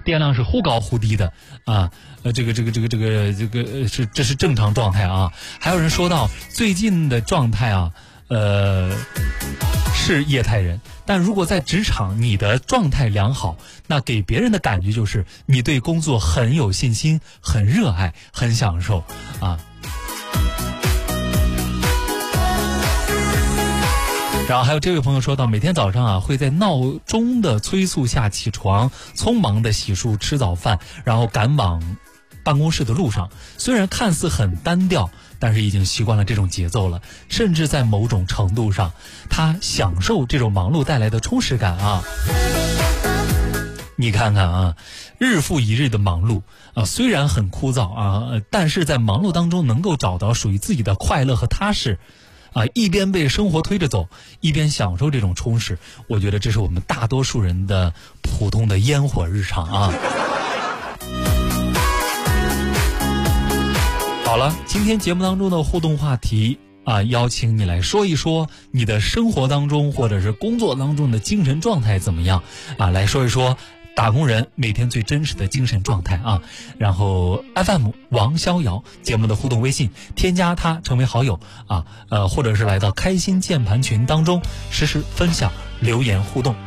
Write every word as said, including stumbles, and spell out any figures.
电量是忽高忽低的啊，呃，这个这个这个这个这个是这是正常状态啊。还有人说到最近的状态啊，呃，是液态人，但如果在职场你的状态良好，那给别人的感觉就是你对工作很有信心、很热爱、很享受啊。然后还有这位朋友说到，每天早上啊会在闹钟的催促下起床，匆忙的洗漱吃早饭，然后赶往办公室的路上。虽然看似很单调，但是已经习惯了这种节奏了，甚至在某种程度上他享受这种忙碌带来的充实感啊。你看看啊，日复一日的忙碌啊，虽然很枯燥啊，但是在忙碌当中能够找到属于自己的快乐和踏实啊，一边被生活推着走，一边享受这种充实，我觉得这是我们大多数人的普通的烟火日常啊。好了，今天节目当中的互动话题啊，邀请你来说一说你的生活当中或者是工作当中的精神状态怎么样啊，来说一说打工人每天最真实的精神状态啊。然后 F M 王逍遥节目的互动微信，添加他成为好友啊，呃，或者是来到开心键盘群当中实时分享留言互动。